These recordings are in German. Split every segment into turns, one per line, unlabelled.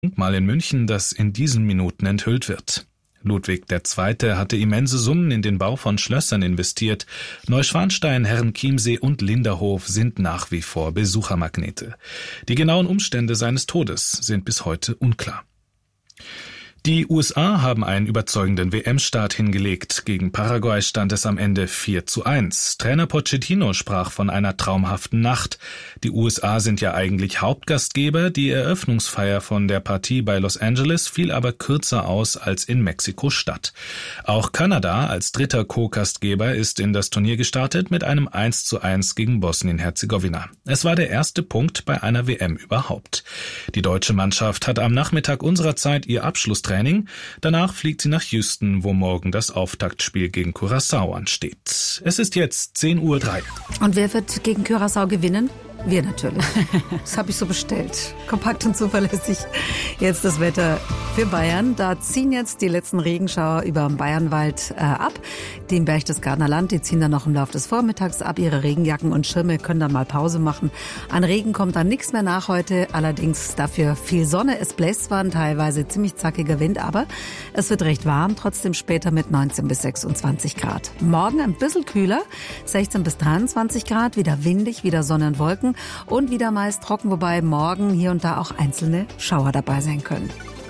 Denkmal in München, das in diesen Minuten enthüllt wird. Ludwig II. Hatte immense Summen in den Bau von Schlössern investiert. Neuschwanstein, Herrenchiemsee und Linderhof sind nach wie vor Besuchermagnete. Die genauen Umstände seines Todes sind bis heute unklar. Die USA haben einen überzeugenden WM-Start hingelegt. Gegen Paraguay stand es am Ende 4:1. Trainer Pochettino sprach von einer traumhaften Nacht. Die USA sind ja eigentlich Hauptgastgeber. Die Eröffnungsfeier von der Partie bei Los Angeles fiel aber kürzer aus als in Mexiko-Stadt. Auch Kanada als dritter Co-Gastgeber ist in das Turnier gestartet mit einem 1:1 gegen Bosnien-Herzegowina. Es war der erste Punkt bei einer WM überhaupt. Die deutsche Mannschaft hat am Nachmittag unserer Zeit ihr Abschlusstraining. Danach fliegt sie nach Houston, wo morgen das Auftaktspiel gegen Curaçao ansteht. Es ist jetzt 10:03 Uhr.
Und wer wird gegen Curaçao gewinnen? Wir natürlich. Das habe ich so bestellt. Kompakt und zuverlässig. Jetzt das Wetter für Bayern. Da ziehen jetzt die letzten Regenschauer über dem Bayernwald ab. Die im Berchtesgadener Land, die ziehen dann noch im Laufe des Vormittags ab. Ihre Regenjacken und Schirme können dann mal Pause machen. An Regen kommt dann nichts mehr nach heute. Allerdings dafür viel Sonne. Es bläst zwar ein teilweise ziemlich zackiger Wind, aber es wird recht warm. Trotzdem später mit 19 bis 26 Grad. Morgen ein bisschen kühler. 16 bis 23 Grad. Wieder windig, wieder Sonne und Wolken. Und wieder meist trocken, wobei morgen hier und da auch einzelne Schauer dabei sein können.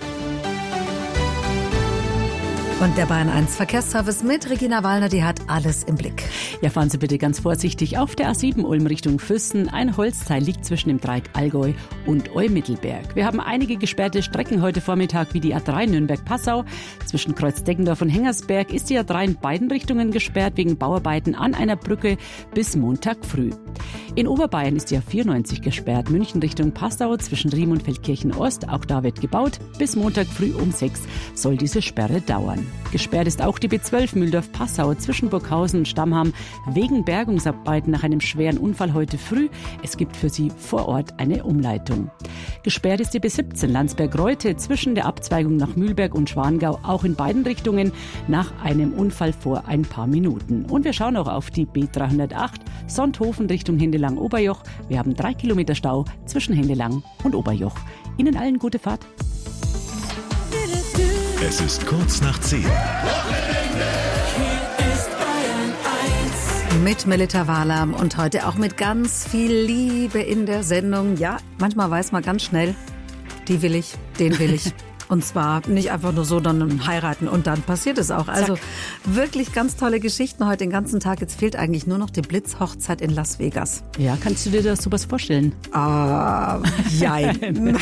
Und der Bayern 1 Verkehrsservice mit Regina Wallner, die hat alles im Blick.
Ja, fahren Sie bitte ganz vorsichtig auf der A7 Ulm Richtung Füssen. Ein Holzteil liegt zwischen dem Dreieck Allgäu und Eumittelberg. Wir haben einige gesperrte Strecken heute Vormittag, wie die A3 Nürnberg-Passau. Zwischen Kreuz-Deggendorf und Hengersberg ist die A3 in beiden Richtungen gesperrt wegen Bauarbeiten an einer Brücke bis Montag früh. In Oberbayern ist die A94 gesperrt, München Richtung Passau zwischen Riem und Feldkirchen-Ost. Auch da wird gebaut. Bis Montag früh um 6 soll diese Sperre dauern. Gesperrt ist auch die B12 Mühldorf-Passau zwischen Burghausen und Stammham wegen Bergungsarbeiten nach einem schweren Unfall heute früh. Es gibt für Sie vor Ort eine Umleitung. Gesperrt ist die B17 Landsberg-Reute zwischen der Abzweigung nach Mühlberg und Schwangau, auch in beiden Richtungen nach einem Unfall vor ein paar Minuten. Und wir schauen auch auf die B308 Sonthofen Richtung Hindelang-Oberjoch. Wir haben 3 Kilometer Stau zwischen Hindelang und Oberjoch. Ihnen allen gute Fahrt.
Es ist kurz nach 10.
Mit Melita Walam und heute auch mit ganz viel Liebe in der Sendung. Ja, manchmal weiß man ganz schnell, die will ich, den will ich. Und zwar nicht einfach nur so, dann heiraten und dann passiert es auch. Also wirklich ganz tolle Geschichten heute den ganzen Tag. Jetzt fehlt eigentlich nur noch die Blitzhochzeit in Las Vegas.
Ja, kannst du dir das sowas vorstellen?
Jein.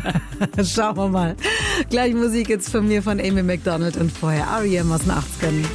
Schauen wir mal. Gleich Musik jetzt von mir, von Amy Macdonald und vorher R.E.M. aus den 80ern.